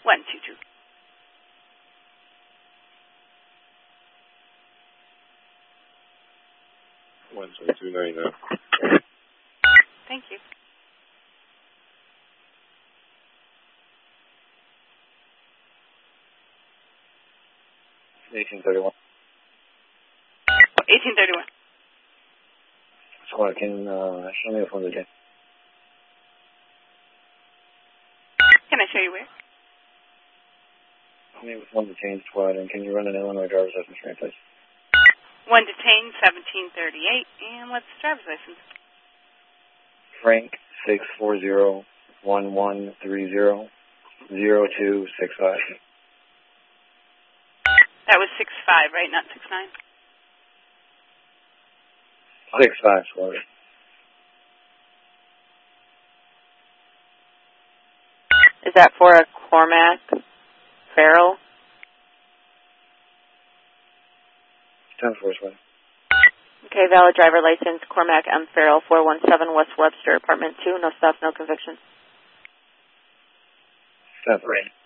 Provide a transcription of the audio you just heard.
122. $122.99. Thank you. 1831. 1831. Squad, can show me the phone again. Can I show you where? Show me the phone detained squad, and can you run an Illinois driver's license for me, please? 1 detained, 1738. And what's the driver's license? Frank 640-1130-0265. That was 65, right? Not 69? 65, squad. Is that for a Cormac Farrell? 10-4, squad. Okay, valid driver license, Cormac M. Farrell, 417 West Webster, apartment 2, no stops, no convictions. 10-3.